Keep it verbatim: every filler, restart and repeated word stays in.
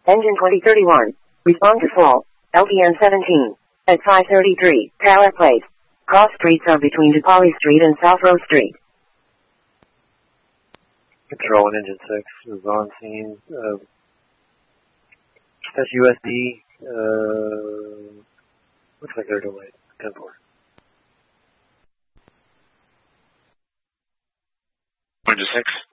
Engine twenty thirty-one. Respond to fall. L P N seventeen. At five thirty-three. Tower plate. Cross streets are between DePauli Street and South Row Street. Control and Engine six is on scene. Uh, that's U S D. Uh, looks like they're delayed. ten four. Engine six.